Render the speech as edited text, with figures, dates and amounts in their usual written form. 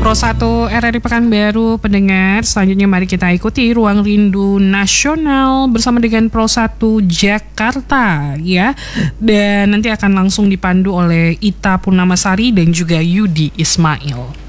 Pro 1 RRI Pekanbaru pendengar, selanjutnya mari kita ikuti Ruang Rindu Nasional bersama dengan Pro 1 Jakarta ya. Dan nanti akan langsung dipandu oleh Ita Purnamasari dan juga Yudi Ismail.